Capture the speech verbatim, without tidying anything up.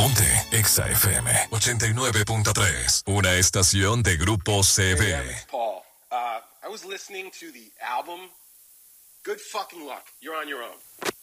Ponte Exa F M ochenta y nueve punto tres, una estación de Grupo C B. Hey, it's Paul. Uh, I was listening to the album. Good fucking luck. You're on your own.